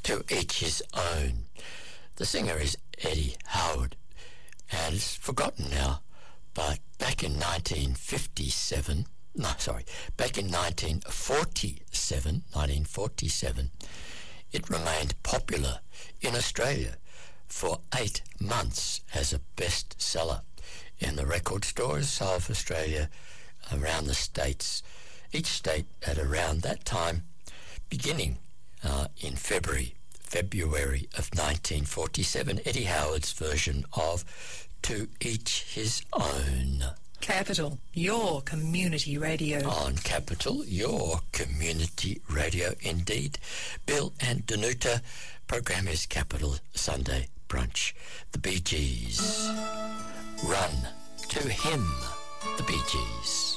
To Each His Own. The singer is Eddie Howard, and it's forgotten now, but back in 1947, it remained popular in Australia for 8 months as a bestseller in the record stores of Australia, around the states, each state at around that time, beginning in February of 1947, Eddie Howard's version of To Each His Own. Capital, your community radio. On Capital, your community radio indeed. Bill and Danuta, program is Capital Sunday Brunch. The Bee Gees. Run to Him, the Bee Gees.